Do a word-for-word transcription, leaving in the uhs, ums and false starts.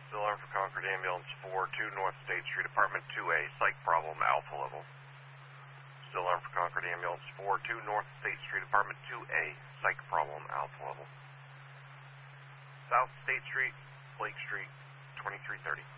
Still on for Concord Ambulance four two North State Street, Apartment two A, psych problem, alpha level. Still on for Concord Ambulance four two North State Street, Apartment two A, psych problem, alpha level. South State Street, Blake Street, twenty-three thirty.